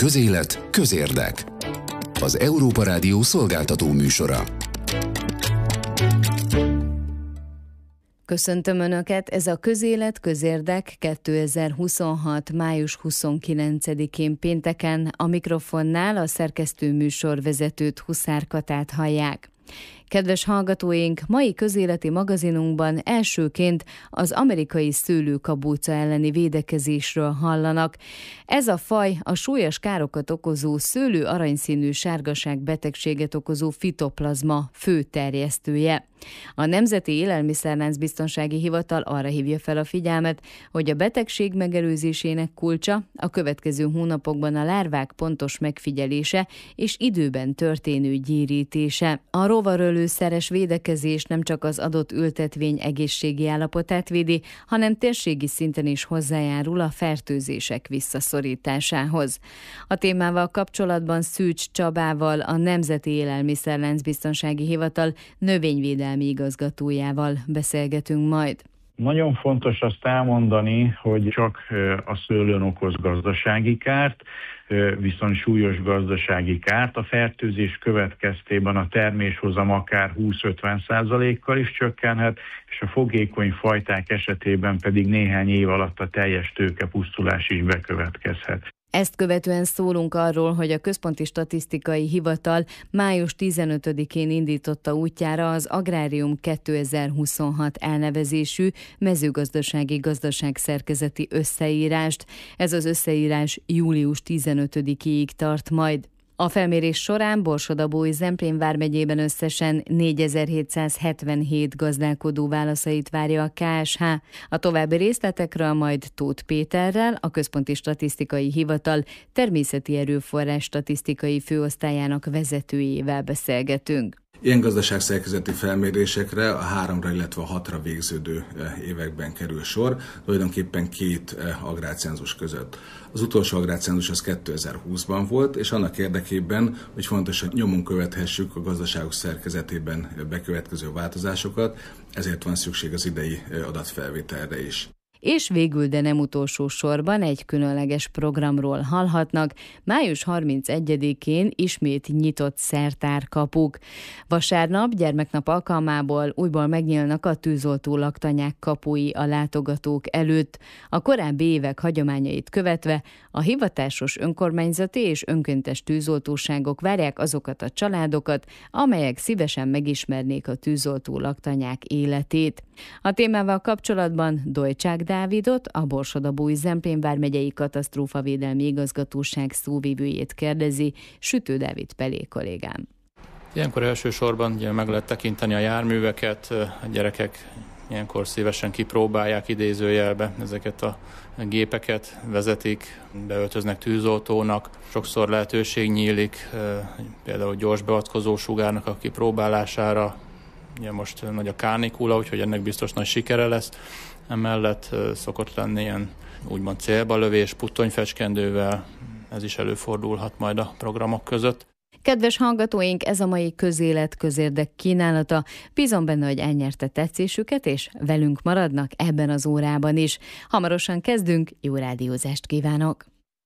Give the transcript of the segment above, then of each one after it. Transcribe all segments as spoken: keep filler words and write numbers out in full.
Közélet, közérdek. Az Európa Rádió szolgáltató műsora. Köszöntöm Önöket, ez a Közélet, közérdek kétezer-huszonhat. május huszonkilencedikén pénteken, a mikrofonnál a szerkesztő műsorvezetőt, Huszár Katát hallják. Kedves hallgatóink, mai közéleti magazinunkban elsőként az amerikai szőlőkabóca elleni védekezésről hallanak. Ez a faj a súlyos károkat okozó szőlő aranyszínű sárgaság betegséget okozó fitoplazma fő terjesztője. A Nemzeti Élelmiszerlánc Biztonsági Hivatal arra hívja fel a figyelmet, hogy a betegség megelőzésének kulcsa a következő hónapokban a lárvák pontos megfigyelése és időben történő gyérítése. A rovarölőszeres védekezés nem csak az adott ültetvény egészségi állapotát védi, hanem térségi szinten is hozzájárul a fertőzések visszaszorításához. A témával kapcsolatban Szűcs Csabával, a Nemzeti Élelmiszerlánc Biztonsági Hivatal növényvédelmi igazgatójával beszélgetünk majd. Nagyon fontos azt elmondani, hogy csak a szőlőn okoz gazdasági kárt, viszont súlyos gazdasági kárt. A fertőzés következtében a terméshozam akár húsz-ötven százalékkal is csökkenhet, és a fogékony fajták esetében pedig néhány év alatt a teljes tőkepusztulás is bekövetkezhet. Ezt követően szólunk arról, hogy a Központi Statisztikai Hivatal május tizenötödikén indította útjára az Agrárium kétezer-huszonhat elnevezésű mezőgazdasági gazdaságszerkezeti összeírást. Ez az összeírás július tizenötödikéig tart majd. A felmérés során Borsod-Abaúj-Zemplén vármegyében összesen négyezer-hétszázhetvenhét gazdálkodó válaszait várja a ká es há. A további részletekről majd Tóth Péterrel, a Központi Statisztikai Hivatal természeti erőforrás statisztikai főosztályának vezetőjével beszélgetünk. Ilyen gazdaságszerkezeti felmérésekre a háromra, illetve a hatra végződő években kerül sor, tulajdonképpen két agrárcenzus között. Az utolsó agrárcenzus az kétezer-húszban volt, és annak érdekében, hogy fontos, hogy nyomon követhessük a gazdaságok szerkezetében bekövetkező változásokat, ezért van szükség az idei adatfelvételre is. És végül, de nem utolsó sorban egy különleges programról hallhatnak. május harmincegyedikén ismét nyitott szertárkapuk. Vasárnap, gyermeknap alkalmából újból megnyílnak a tűzoltó laktanyák kapui a látogatók előtt. A korábbi évek hagyományait követve a hivatásos önkormányzati és önkéntes tűzoltóságok várják azokat a családokat, amelyek szívesen megismernék a tűzoltó laktanyák életét. A témával kapcsolatban Dojcsák Dávidot, a Borsod-Abaúj-Zemplén vármegyei katasztrófavédelmi igazgatóság szóvivőjét kérdezi Sütő Dávid Pelé kollégám. Ilyenkor elsősorban ugye meg lehet tekinteni a járműveket, a gyerekek ilyenkor szívesen kipróbálják idézőjelbe ezeket a gépeket, vezetik, beöltöznek tűzoltónak. Sokszor lehetőség nyílik, például gyors beavatkozó sugárnak a kipróbálására. Ugye most nagy a kánikula, úgyhogy ennek biztos nagy sikere lesz. Emellett szokott lenni ilyen úgymond célbalövés, puttonyfecskendővel, ez is előfordulhat majd a programok között. Kedves hallgatóink, ez a mai Közélet, közérdek kínálata. Bízom benne, hogy elnyerte tetszésüket, és velünk maradnak ebben az órában is. Hamarosan kezdünk, jó rádiózást kívánok!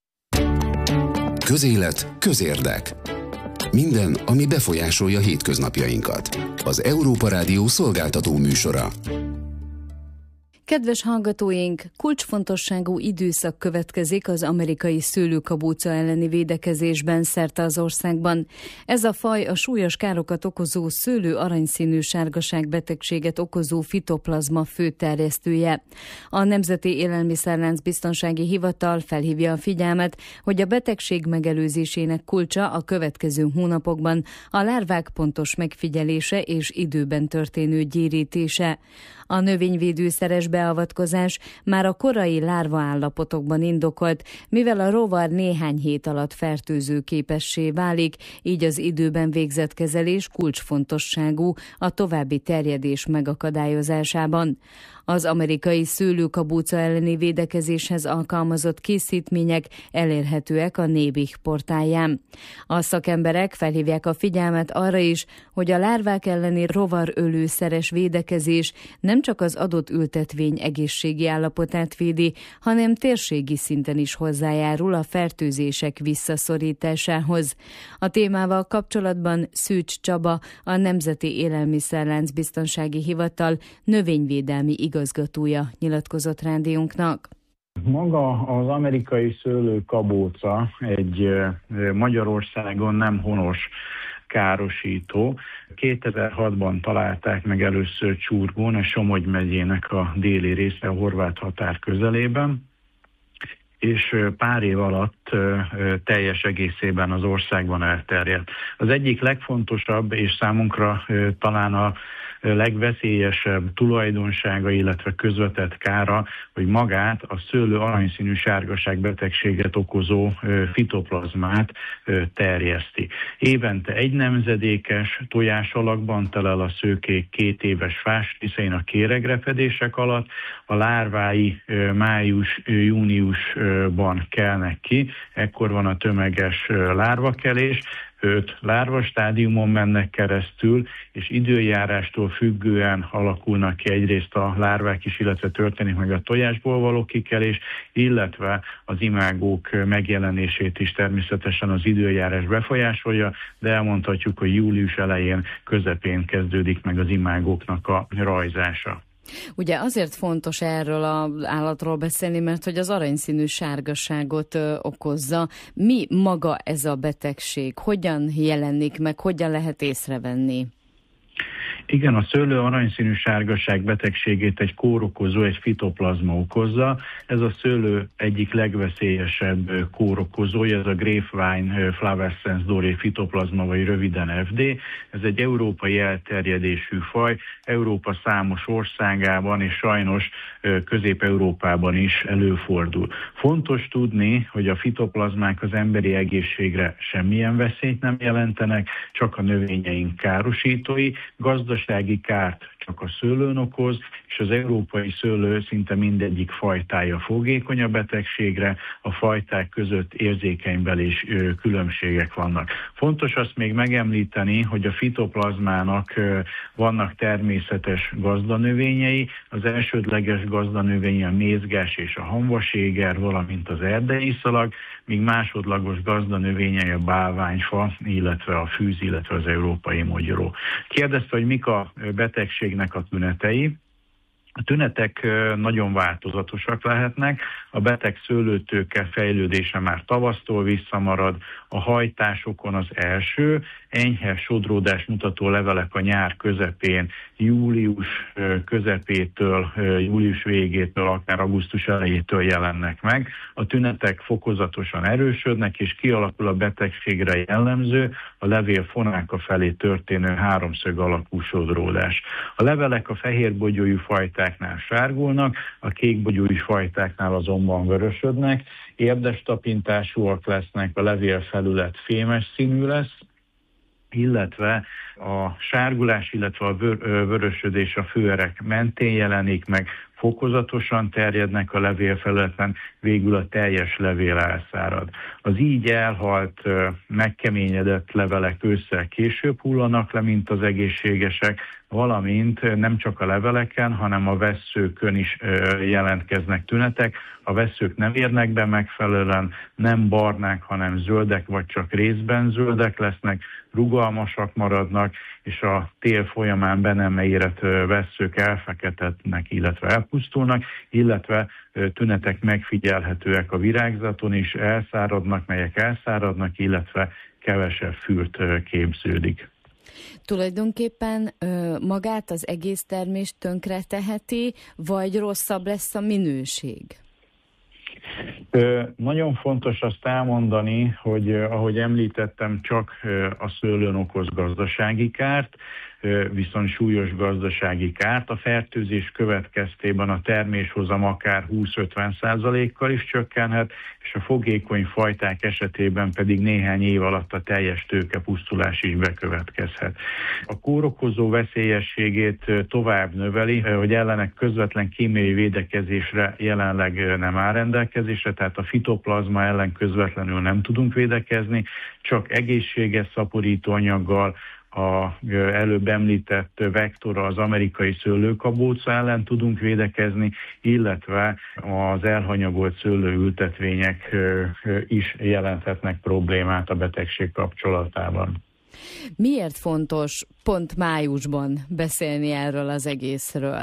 Közélet, közérdek. Minden, ami befolyásolja hétköznapjainkat. Az Európa Rádió szolgáltató műsora. Kedves hallgatóink, kulcsfontosságú időszak következik az amerikai szőlőkabóca elleni védekezésben szerte az országban. Ez a faj a súlyos károkat okozó szőlő aranyszínű sárgaság betegséget okozó fitoplazma fő terjesztője. A Nemzeti Élelmiszerlánc Biztonsági Hivatal felhívja a figyelmet, hogy a betegség megelőzésének kulcsa a következő hónapokban a lárvák pontos megfigyelése és időben történő gyérítése. A növényvédőszeres beavatkozás már a korai lárva állapotokban indokolt, mivel a rovar néhány hét alatt fertőző képessé válik, így az időben végzett kezelés kulcsfontosságú a további terjedés megakadályozásában. Az amerikai szőlőkabóca elleni védekezéshez alkalmazott készítmények elérhetőek a Nébih portálján. A szakemberek felhívják a figyelmet arra is, hogy a lárvák elleni rovarölőszeres védekezés nem csak az adott ültetvény egészségi állapotát védi, hanem térségi szinten is hozzájárul a fertőzések visszaszorításához. A témával kapcsolatban Szűcs Csaba, a Nemzeti Élelmiszerlánc Biztonsági Hivatal növényvédelmi igazgatója nyilatkozott rádiónknak. Maga az amerikai szőlőkabóca egy Magyarországon nem honos károsító. kétezer-hatban találták meg először Csurgón, a Somogy megyének a déli része, a horvát határ közelében, és pár év alatt teljes egészében az országban elterjedt. Az egyik legfontosabb, és számunkra talán a legveszélyesebb tulajdonsága, illetve közvetett kára, hogy magát a szőlő aranyszínű sárgaság betegséget okozó fitoplazmát terjeszti. Évente egy nemzedékes tojás alakban telel a szőkék két éves fás részein a kéregrepedések alatt, a lárvái május-júniusban kelnek ki, ekkor van a tömeges lárvakelés, öt lárvastádiumon mennek keresztül, és időjárástól függően alakulnak ki egyrészt a lárvák is, illetve történik meg a tojásból való kikelés, illetve az imágók megjelenését is természetesen az időjárás befolyásolja, de elmondhatjuk, hogy július elején, közepén kezdődik meg az imágóknak a rajzása. Ugye azért fontos erről az állatról beszélni, mert hogy az aranyszínű sárgaságot ö, okozza. Mi maga ez a betegség? Hogyan jelenik meg? Hogyan lehet észrevenni? Igen, a szőlő aranyszínű sárgaság betegségét egy kórokozó, egy fitoplazma okozza. Ez a szőlő egyik legveszélyesebb kórokozója, ez a Grapevine flavescens doré fitoplazma, vagy röviden ef dé. Ez egy európai elterjedésű faj, Európa számos országában és sajnos Közép-Európában is előfordul. Fontos tudni, hogy a fitoplazmák az emberi egészségre semmilyen veszélyt nem jelentenek, csak a növényeink károsítói, gazdasági kárt csak a szőlőn okoz, és az európai szőlő szinte mindegyik fajtája fogékony a betegségre, a fajták között érzékenybeli is különbségek vannak. Fontos azt még megemlíteni, hogy a fitoplazmának vannak természetes gazdanövényei, az elsődleges gazdanövényi a mézgás és a hamvaséger, valamint az erdei szalag, míg másodlagos gazdanövényei a bálványfa, illetve a fűz, illetve az európai mogyoró. Kérdezte, hogy mik a betegségnek a tünetei. A tünetek nagyon változatosak lehetnek, a beteg szőlőtőke fejlődése már tavasztól visszamarad, a hajtásokon az első, enyhe sodródás mutató levelek a nyár közepén, július közepétől, július végétől, akár augusztus elejétől jelennek meg. A tünetek fokozatosan erősödnek, és kialakul a betegségre jellemző, a levél fonáka felé történő háromszög alakú sodródás. A levelek a fehérbogyójú fajtáknál sárgulnak, a kékbogyójú fajtáknál azonban vörösödnek, érdes tapintásúak lesznek, a levélfelület fémes színű lesz, illetve a sárgulás, illetve a vörösödés a főerek mentén jelenik meg, fokozatosan terjednek a levélfelületen, végül a teljes levél elszárad. Az így elhalt, megkeményedett levelek ősszel később hullanak le, mint az egészségesek, valamint nem csak a leveleken, hanem a vesszőkön is jelentkeznek tünetek. A vesszők nem érnek be megfelelően, nem barnák, hanem zöldek, vagy csak részben zöldek lesznek, rugalmasak maradnak, és a tél folyamán be nem érett vesszők elfeketetnek, illetve elpusztulnak, illetve tünetek megfigyelhetőek a virágzaton is, elszáradnak, melyek elszáradnak, illetve kevesebb fürt képződik. Tulajdonképpen ö, magát az egész termést tönkre teheti, vagy rosszabb lesz a minőség? Ö, nagyon fontos azt elmondani, hogy ahogy említettem, csak a szőlőn okoz gazdasági kárt, viszont súlyos gazdasági kárt. A fertőzés következtében a terméshozam akár húsz-ötven százalékkal is csökkenhet, és a fogékony fajták esetében pedig néhány év alatt a teljes tőkepusztulás is bekövetkezhet. A kórokozó veszélyességét tovább növeli, hogy ellenek közvetlen kémiai védekezésre jelenleg nem áll rendelkezésre, tehát a fitoplazma ellen közvetlenül nem tudunk védekezni, csak egészséges szaporítóanyaggal, a előbb említett vektora, az amerikai szőlőkabóca ellen tudunk védekezni, illetve az elhanyagolt szőlőültetvények is jelenthetnek problémát a betegség kapcsolatában. Miért fontos pont májusban beszélni erről az egészről?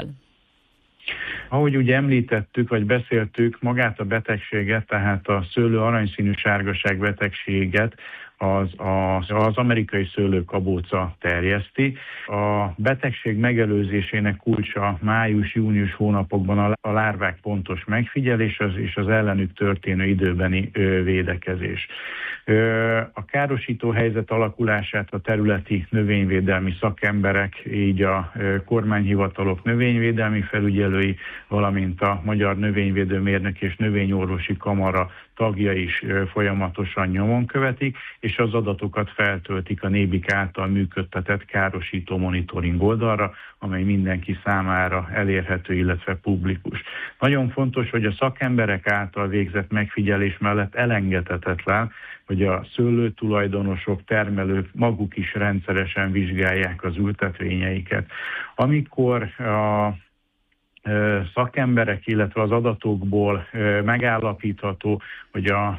Ahogy ugye említettük, vagy beszéltük, magát a betegséget, tehát a szőlő aranyszínű sárgaság betegséget az, az, az amerikai szőlőkabóca terjeszti. A betegség megelőzésének kulcsa május-június hónapokban a, a lárvák pontos megfigyelés és az ellenük történő időbeni ö, védekezés. Ö, a károsító helyzet alakulását a területi növényvédelmi szakemberek, így a ö, kormányhivatalok növényvédelmi felügyelői, valamint a Magyar Növényvédőmérnök és Növényorvosi Kamara tagja is folyamatosan nyomon követik, és az adatokat feltöltik a nébik által működtetett károsító monitoring oldalra, amely mindenki számára elérhető, illetve publikus. Nagyon fontos, hogy a szakemberek által végzett megfigyelés mellett elengedhetetlen, hogy a szőlőtulajdonosok, termelők maguk is rendszeresen vizsgálják az ültetvényeiket. Amikor a szakemberek, illetve az adatokból megállapítható, hogy a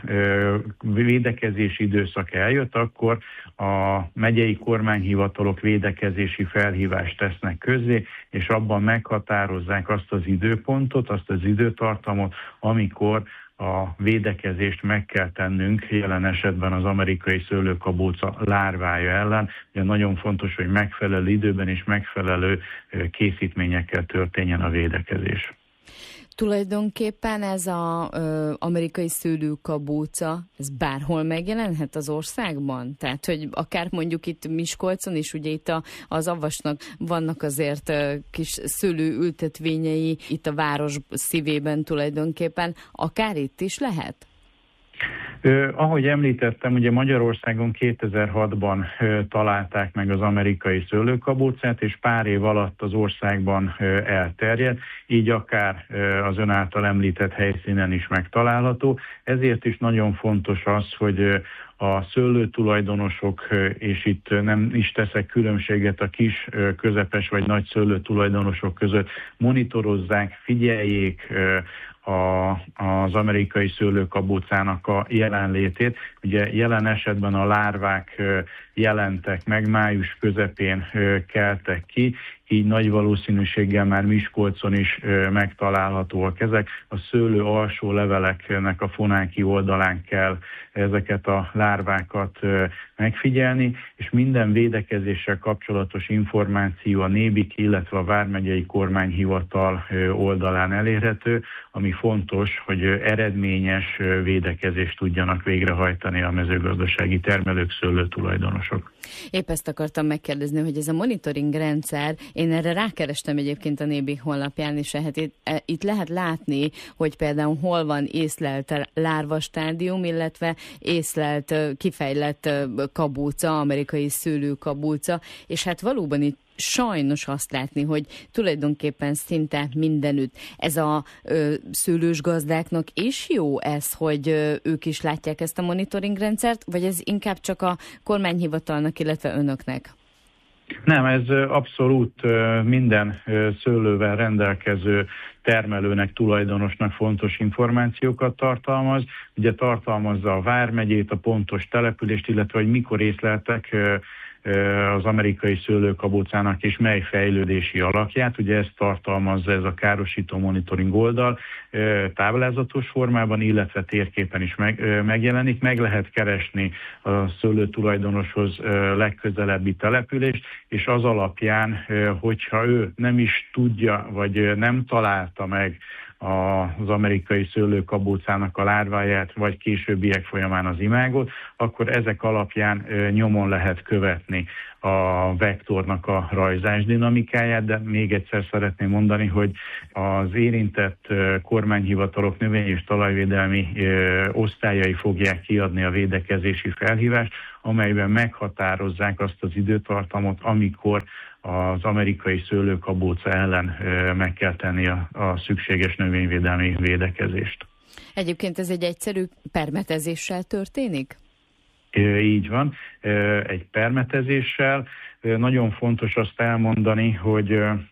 védekezési időszak eljött, akkor a megyei kormányhivatalok védekezési felhívást tesznek közzé, és abban meghatározzák azt az időpontot, azt az időtartamot, amikor a védekezést meg kell tennünk, jelen esetben az amerikai szőlőkabóca lárvája ellen. Ugye nagyon fontos, hogy megfelelő időben és megfelelő készítményekkel történjen a védekezés. Tulajdonképpen ez az amerikai szőlőkabóca, ez bárhol megjelenhet az országban? Tehát, hogy akár mondjuk itt Miskolcon is, ugye itt a, az Avasnak vannak azért kis szőlőültetvényei, itt a város szívében tulajdonképpen, akár itt is lehet? Uh, ahogy említettem, ugye Magyarországon kétezer-hatban uh, találták meg az amerikai szőlőkabócát, és pár év alatt az országban uh, elterjedt, így akár uh, az ön által említett helyszínen is megtalálható. Ezért is nagyon fontos az, hogy uh, a szőlőtulajdonosok, uh, és itt uh, nem is teszek különbséget a kis, uh, közepes vagy nagy szőlőtulajdonosok között, monitorozzák, figyeljék uh, A, az amerikai szőlőkabócának a jelenlétét. Ugye jelen esetben a lárvák jelentek meg, május közepén keltek ki, így nagy valószínűséggel már Miskolcon is megtalálhatóak ezek. A szőlő alsó leveleknek a fonánki oldalán kell ezeket a lárvákat megfigyelni, és minden védekezéssel kapcsolatos információ a nébik, illetve a vármegyei kormányhivatal oldalán elérhető, ami fontos, hogy eredményes védekezést tudjanak végrehajtani a mezőgazdasági termelők, szőlőtulajdonosok. Épp ezt akartam megkérdezni, hogy ez a monitoring rendszer, én erre rákerestem egyébként a nébik honlapján, és hát itt, itt lehet látni, hogy például hol van észlelt lárvastádium, illetve észlelt, kifejlett kabóca, amerikai szőlőkabóca, és hát valóban itt sajnos azt látni, hogy tulajdonképpen szinte mindenütt. Ez a ö, szőlős gazdáknak is jó ez, hogy ö, ők is látják ezt a monitoring rendszert, vagy ez inkább csak a kormányhivatalnak, illetve önöknek? Nem, ez abszolút minden szőlővel rendelkező termelőnek, tulajdonosnak fontos információkat tartalmaz. Ugye tartalmazza a vármegyét, a pontos települést, illetve hogy mikor észleltek az amerikai szőlőkabócának és mely fejlődési alakját. Ugye ezt tartalmazza ez a károsító monitoring oldal táblázatos formában, illetve térképen is meg, megjelenik. Meg lehet keresni a szőlőtulajdonoshoz legközelebbi települést, és az alapján, hogyha ő nem is tudja, vagy nem találta meg az amerikai szőlőkabócának a lárváját, vagy későbbiek folyamán az imágot, akkor ezek alapján nyomon lehet követni a vektornak a rajzás dinamikáját, de még egyszer szeretném mondani, hogy az érintett kormányhivatalok növény- és talajvédelmi osztályai fogják kiadni a védekezési felhívást, amelyben meghatározzák azt az időtartamot, amikor az amerikai szőlőkabóca ellen meg kell tenni a, a szükséges növényvédelmi védekezést. Egyébként ez egy egyszerű permetezéssel történik? Így van, egy permetezéssel. Nagyon fontos azt elmondani, hogy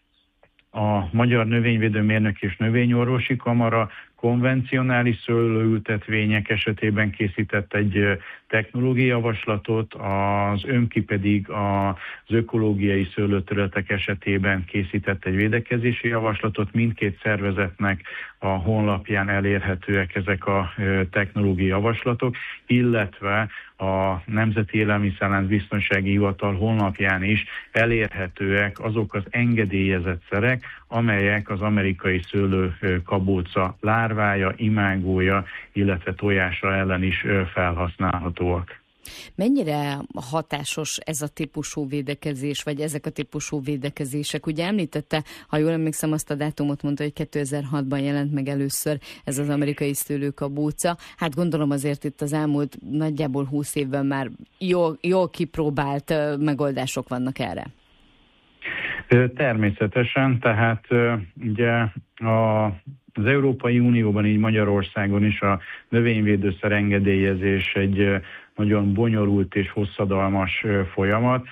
a Magyar Növényvédőmérnök és Növényorvosi Kamara konvencionális szőlőültetvények esetében készített egy technológiai javaslatot, az ÖMKI pedig az ökológiai szőlőterületek esetében készített egy védekezési javaslatot. Mindkét szervezetnek a honlapján elérhetőek ezek a technológiai javaslatok, illetve a Nemzeti Élelmiszerlánc Biztonsági Hivatal honlapján is elérhetőek azok az engedélyezett szerek, amelyek az amerikai szőlőkabóca lárvája, imágója, illetve tojása ellen is felhasználhatóak. Mennyire hatásos ez a típusú védekezés, vagy ezek a típusú védekezések? Ugye említette, ha jól emlékszem, azt a dátumot mondta, hogy kétezer-hatban jelent meg először ez az amerikai szőlőkabóca. Hát gondolom azért itt az elmúlt nagyjából húsz évben már jól, jól kipróbált megoldások vannak erre. Természetesen, tehát ugye a Az Európai Unióban, így Magyarországon is a növényvédőszer engedélyezés egy nagyon bonyolult és hosszadalmas folyamat.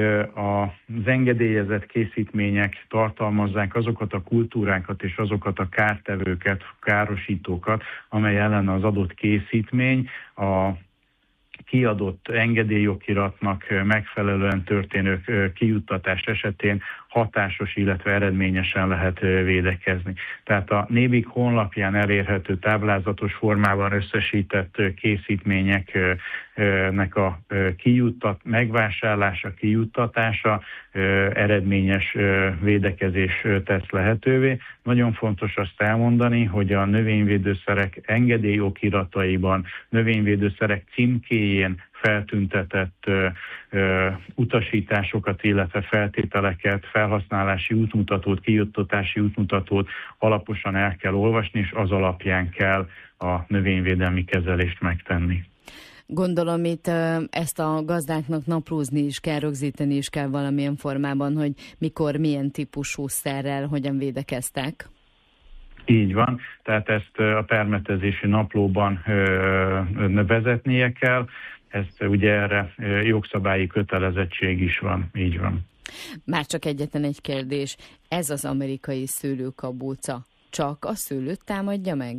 Az engedélyezett készítmények tartalmazzák azokat a kultúrákat és azokat a kártevőket, károsítókat, amely ellen az adott készítmény a kiadott engedélyokiratnak megfelelően történő kijuttatás esetén hatásos, illetve eredményesen lehet védekezni. Tehát a NÉBIK honlapján elérhető táblázatos formában összesített készítményeknek a kijuttat, megvásárlása, kijuttatása eredményes védekezés tesz lehetővé. Nagyon fontos azt elmondani, hogy a növényvédőszerek engedélyokirataiban, növényvédőszerek címkéjén feltüntetett ö, ö, utasításokat, illetve feltételeket, felhasználási útmutatót, kijuttatási útmutatót alaposan el kell olvasni, és az alapján kell a növényvédelmi kezelést megtenni. Gondolom itt ezt a gazdáknak naplózni is kell, rögzíteni is kell valamilyen formában, hogy mikor, milyen típusú szerrel, hogyan védekeztek. Így van, tehát ezt a permetezési naplóban ö, vezetnie kell, ezt ugye erre jogszabályi kötelezettség is van, így van. Már csak egyetlen egy kérdés, ez az amerikai szőlőkabóca csak a szőlőt támadja meg?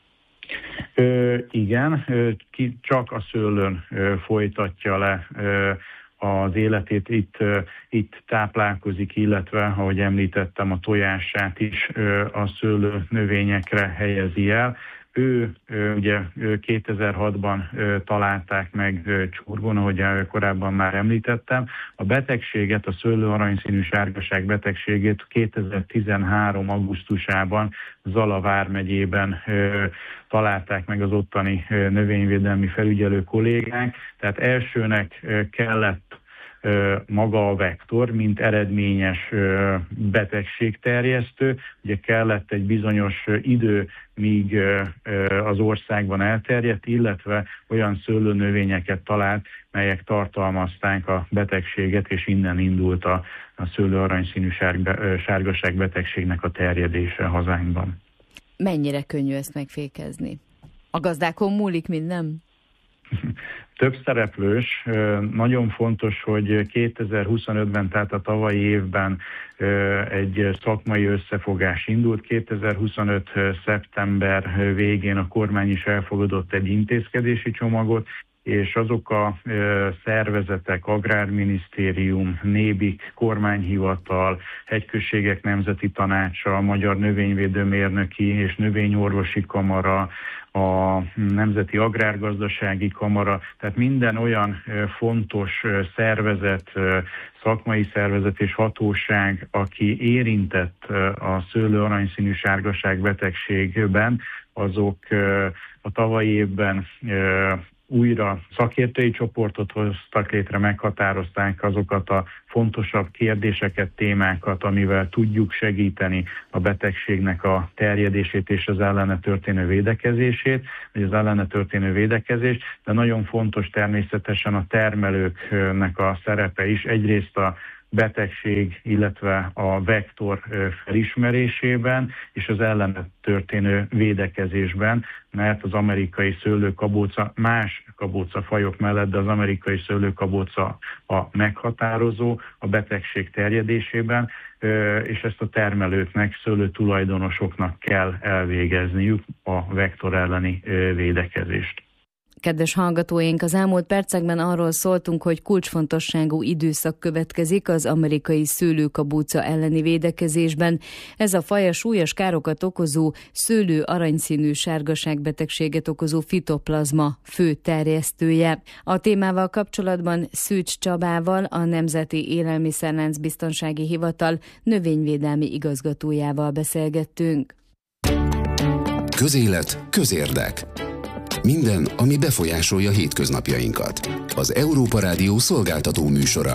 Ö, igen, ki csak a szőlőn ö, folytatja le ö, az életét, itt, ö, itt táplálkozik, illetve, ahogy említettem, a tojását is ö, a szőlő növényekre helyezi el. Ő ugye kétezer-hatban találták meg Csurgón, ahogy korábban már említettem. A betegséget, a szőlőaranyszínű sárgaság betegségét kétezer-tizenhárom augusztusában Zala vármegyében találták meg az ottani növényvédelmi felügyelő kollégák. Tehát elsőnek kellett maga a vektor, mint eredményes betegségterjesztő. Ugye kellett egy bizonyos idő, míg az országban elterjedt, illetve olyan szőlőnövényeket talált, melyek tartalmazták a betegséget, és innen indult a, a szőlőaranyszínű sárgaság betegségnek a terjedése hazánkban. Mennyire könnyű ezt megfékezni? A gazdákon múlik minden? Több szereplős, nagyon fontos, hogy kétezer-huszonötben, tehát a tavalyi évben egy szakmai összefogás indult. kétezer-huszonöt szeptember végén a kormány is elfogadott egy intézkedési csomagot, és azok a szervezetek, Agrárminisztérium, Nébik, kormányhivatal, Hegyközségek Nemzeti Tanácsa, Magyar Növényvédőmérnöki és Növényorvosi Kamara, a Nemzeti Agrárgazdasági Kamara, tehát minden olyan fontos szervezet, szakmai szervezet és hatóság, aki érintett a szőlő aranyszínű sárgaság betegségben, azok a tavalyi évben újra szakértői csoportot hoztak létre, meghatározták azokat a fontosabb kérdéseket, témákat, amivel tudjuk segíteni a betegségnek a terjedését és az ellene történő védekezését, vagy az ellene történő védekezést, de nagyon fontos természetesen a termelőknek a szerepe is. Egyrészt a betegség, illetve a vektor felismerésében és az ellene történő védekezésben, mert az amerikai szőlőkabóca más kabócafajok mellett, de az amerikai szőlőkabóca a meghatározó a betegség terjedésében, és ezt a termelőknek, szőlőtulajdonosoknak kell elvégezniük a vektor elleni védekezést. Kedves hallgatóink, az elmúlt percekben arról szóltunk, hogy kulcsfontosságú időszak következik az amerikai szőlőkabóca elleni védekezésben. Ez a faj a súlyos károkat okozó szőlő aranyszínű sárgaságbetegséget okozó fitoplazma fő terjesztője. A témával kapcsolatban Szűcs Csabával, a Nemzeti Élelmiszerláncbiztonsági Hivatal növényvédelmi igazgatójával beszélgettünk. Közélet, közérdek. Minden, ami befolyásolja hétköznapjainkat. Az Európa Rádió szolgáltató műsora.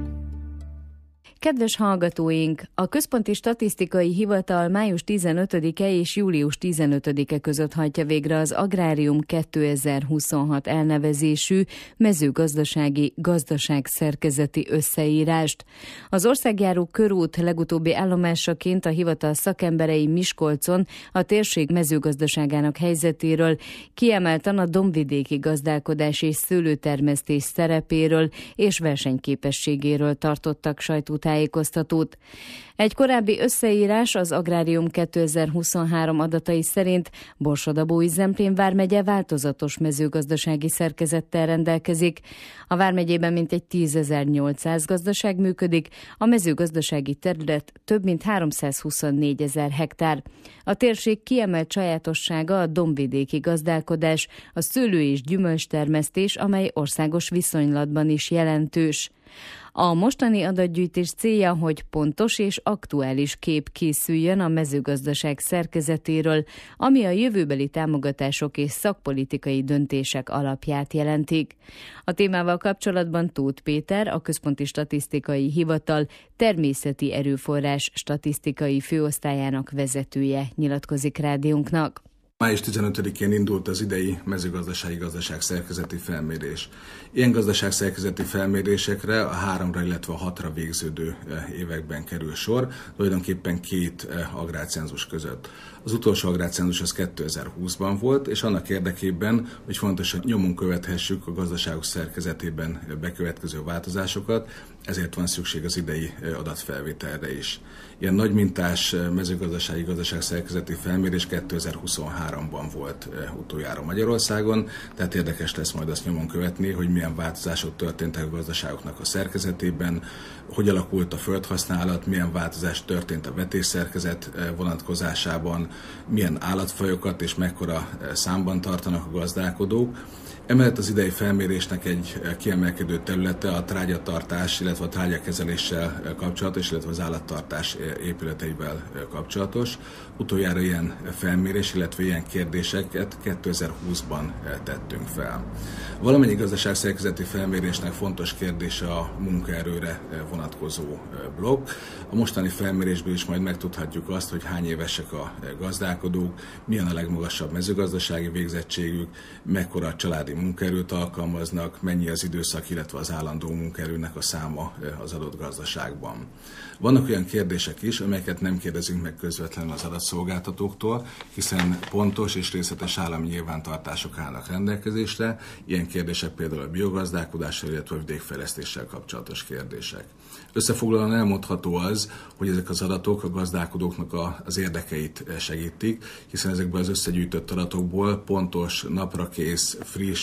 Kedves hallgatóink! A Központi Statisztikai Hivatal május tizenötödike és július tizenötödike között hajtja végre az Agrárium kétezer-huszonhat elnevezésű mezőgazdasági gazdaságszerkezeti összeírást. Az országjáró körút legutóbbi állomásaként a hivatal szakemberei Miskolcon a térség mezőgazdaságának helyzetéről, kiemelten a dombvidéki gazdálkodás és szőlőtermesztés szerepéről és versenyképességéről tartottak sajtótájékoztatót. tájékoztatót. Egy korábbi összeírás az Agrárium kétezer-huszonhárom adatai szerint Borsod-Abaúj-Zemplén vármegye változatos mezőgazdasági szerkezettel rendelkezik. A vármegyében mintegy tízezer-nyolcszáz gazdaság működik, a mezőgazdasági terület több mint háromszázhuszonnégy-ezer hektár. A térség kiemelt sajátossága a dombvidéki gazdálkodás, a szőlő- és gyümölcstermesztés, amely országos viszonylatban is jelentős. A mostani adatgyűjtés célja, hogy pontos és aktuális kép készüljön a mezőgazdaság szerkezetéről, ami a jövőbeli támogatások és szakpolitikai döntések alapját jelentik. A témával kapcsolatban Tóth Péter, a Központi Statisztikai Hivatal természeti erőforrás statisztikai főosztályának vezetője nyilatkozik rádiónknak. május tizenötödikén indult az idei mezőgazdasági gazdaságszerkezeti felmérés. Ilyen gazdaságszerkezeti felmérésekre a háromra, illetve a hatra végződő években kerül sor, tulajdonképpen két agrárcenzus között. Az utolsó agrárcenzus az kétezer-húszban volt, és annak érdekében, hogy fontos, hogy nyomon követhessük a gazdaságok szerkezetében bekövetkező változásokat, ezért van szükség az idei adatfelvételre is. Ilyen nagymintás mezőgazdasági gazdaságszerkezeti felmérés kétezer-huszonháromban volt utoljára Magyarországon, tehát érdekes lesz majd azt nyomon követni, hogy milyen változások történtek a gazdaságoknak a szerkezetében, hogy alakult a földhasználat, milyen változás történt a vetésszerkezet vonatkozásában, milyen állatfajokat és mekkora számban tartanak a gazdálkodók. Emellett az idei felmérésnek egy kiemelkedő területe a trágyatartás, illetve a trágyakezeléssel kapcsolatos, illetve az állattartás épületeivel kapcsolatos. Utoljára ilyen felmérés, illetve ilyen kérdéseket kétezer-húszban tettünk fel. Valamennyi gazdaságszerkezeti felmérésnek fontos kérdése a munkaerőre vonatkozó blokk. A mostani felmérésből is majd megtudhatjuk azt, hogy hány évesek a gazdálkodók, milyen a legmagasabb mezőgazdasági végzettségük, mekkora a családi munkaerőt alkalmaznak, mennyi az időszak, illetve az állandó munkaerőnek a száma az adott gazdaságban. Vannak olyan kérdések is, amelyeket nem kérdezünk meg közvetlenül az adatszolgáltatóktól, hiszen pontos és részletes állami nyilvántartások állnak rendelkezésre. Ilyen kérdések például a biogazdálkodással, illetve a vidékfejlesztéssel kapcsolatos kérdések. Összefoglalóan elmondható az, hogy ezek az adatok a gazdálkodóknak az érdekeit segítik, hiszen ezekből az összegyűjtött adatokból pontos, naprakész, friss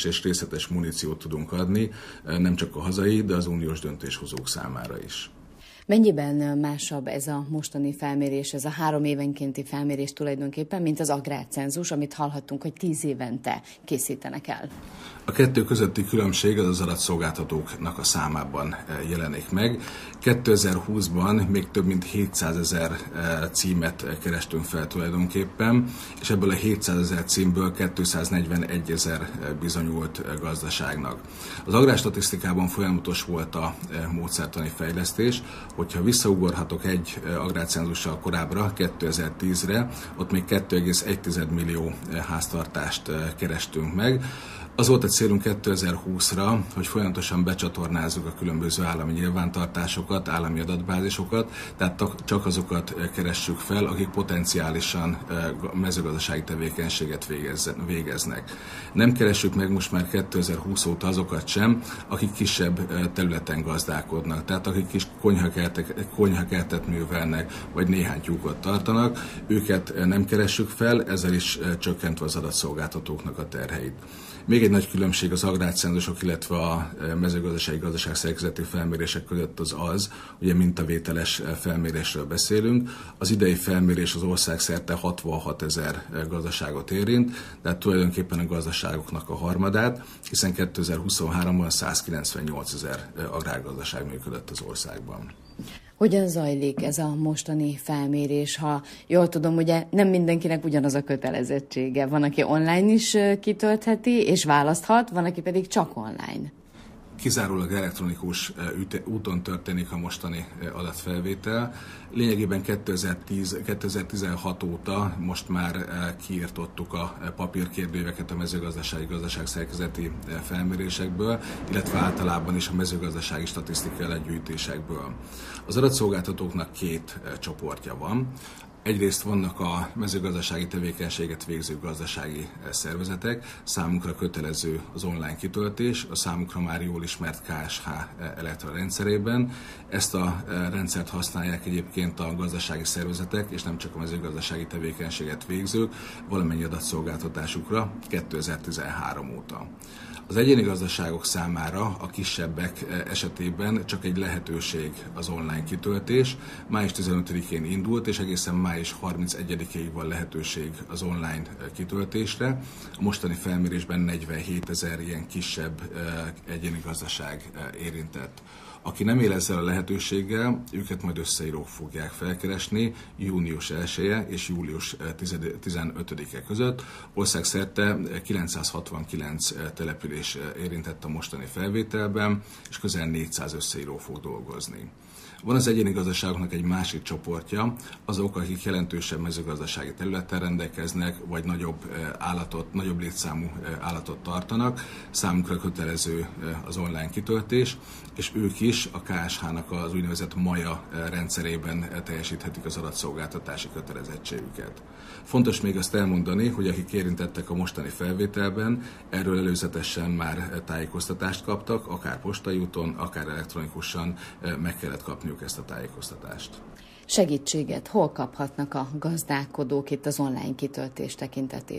és részletes muníciót tudunk adni, nem csak a hazai, de az uniós döntéshozók számára is. Mennyiben másabb ez a mostani felmérés, ez a három évenkénti felmérés tulajdonképpen, mint az agrárcenzus, amit hallhattunk, hogy tíz évente készítenek el? A kettő közötti különbség az az adatszolgáltatóknak a számában jelenik meg. kétezer-húszban még több mint hétszázezer címet kerestünk fel tulajdonképpen, és ebből a hétszázezer címből kétszáznegyvenegyezer bizonyult gazdaságnak. Az agrárstatisztikában folyamatos volt a módszertani fejlesztés, hogyha visszaugorhatok egy agrárcenzussal korábbra, kétezer-tízre, ott még két egész egy millió háztartást kerestünk meg. Az volt a célunk kétezer-húszra, hogy folyamatosan becsatornázzuk a különböző állami nyilvántartásokat, állami adatbázisokat, tehát csak azokat keressük fel, akik potenciálisan mezőgazdasági tevékenységet végeznek. Nem keressük meg most már kétezer-húsz óta azokat sem, akik kisebb területen gazdálkodnak, tehát akik kis konyhakertet, konyhakertet művelnek, vagy néhány tyúkot tartanak, őket nem keressük fel, ezzel is csökkentve az adatszolgáltatóknak a terheit. Még egy nagy különbség az agrárcenzusok, illetve a mezőgazdasági gazdaságszerkezeti felmérések között az az, ugye mintavételes felmérésről beszélünk. Az idei felmérés az országszerte hatvanhatezer gazdaságot érint, tehát tulajdonképpen a gazdaságoknak a harmadát, hiszen kétezer-huszonháromban százkilencvennyolcezer agrárgazdaság működött az országban. Hogyan zajlik ez a mostani felmérés? Ha jól tudom, ugye nem mindenkinek ugyanaz a kötelezettsége. Van, aki online is kitöltheti és választhat, van, aki pedig csak online. Kizárólag elektronikus úton történik a mostani adatfelvétel. Lényegében kétezer-tíz, kétezer-tizenhat óta most már kiirtottuk a papírkérdőíveket a mezőgazdasági gazdaságszerkezeti felmérésekből, illetve általában is a mezőgazdasági statisztikai legyűjtésekből. Az adatszolgáltatóknak két csoportja van. Egyrészt vannak a mezőgazdasági tevékenységet végző gazdasági szervezetek, számunkra kötelező az online kitöltés, a számukra már jól ismert ká es há Elektra rendszerében. Ezt a rendszert használják egyébként a gazdasági szervezetek, és nem csak a mezőgazdasági tevékenységet végzők, valamennyi adatszolgáltatásukra kétezer-tizenhárom óta. Az egyéni gazdaságok számára, a kisebbek esetében csak egy lehetőség az online kitöltés. május tizenötödikén indult, és egészen május harmincegyedikéig van lehetőség az online kitöltésre. A mostani felmérésben negyvenhétezer ilyen kisebb egyéni gazdaság érintett. Aki nem él ezzel a lehetőséggel, őket majd összeírók fogják felkeresni június elseje és július tizenötödike között. Országszerte kilencszázhatvankilenc település érintett a mostani felvételben, és közel négyszáz összeíró fog dolgozni. Van az egyéni gazdaságoknak egy másik csoportja, azok, akik jelentősebb mezőgazdasági területen rendelkeznek, vagy nagyobb állatot, nagyobb létszámú állatot tartanak, számukra kötelező az online kitöltés, és ők is a ká es há-nak az úgynevezett MAJA rendszerében teljesíthetik az adatszolgáltatási kötelezettségüket. Fontos még azt elmondani, hogy akik érintettek a mostani felvételben, erről előzetesen már tájékoztatást kaptak, akár postai úton, akár elektronikusan meg kellett kapniuk ezt a tájékoztatást. Segítséget hol kaphatnak a gazdálkodók itt az online kitöltés tekintetében?